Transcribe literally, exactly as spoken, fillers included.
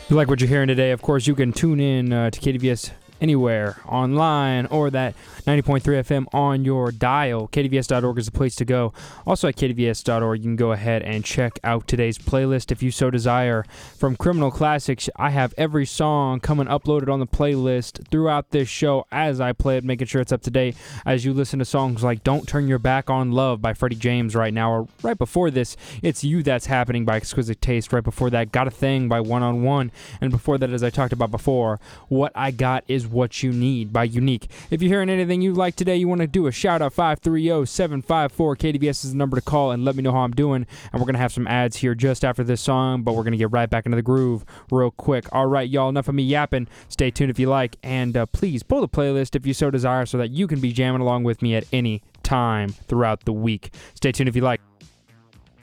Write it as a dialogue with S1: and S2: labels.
S1: If you like what you're hearing today, of course, you can tune in uh, to K D V S anywhere, online, or that ninety point three F M on your dial. K D V S dot org is the place to go. Also at K D V S dot org, you can go ahead and check out today's playlist if you so desire. From Criminal Classics, I have every song coming uploaded on the playlist throughout this show as I play it, making sure it's up to date as you listen to songs like Don't Turn Your Back on Love by Freddie James right now, or right before this, It's You That's Happening by Exquisite Taste. Right before that, Got a Thing by One on One. And before that, as I talked about before, What I Got Is What You Need by Unique. If you're hearing anything you like today, you want to do a shout out, five three zero, seven five four K D V S is the number to call, and let me know how I'm doing. And we're going to have some ads here just after this song, but we're going to get right back into the groove real quick. All right, y'all, enough of me yapping. Stay tuned if you like, and uh, please pull the playlist if you so desire so that you can be jamming along with me at any time throughout the week. Stay tuned if you like.